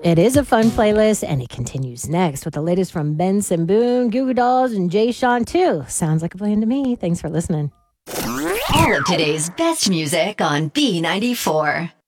It is a fun playlist, and it continues next with the latest from Benson Boone, Goo Goo Dolls, and Jay Sean too. Sounds like a plan to me. Thanks for listening. All of today's best music on B94.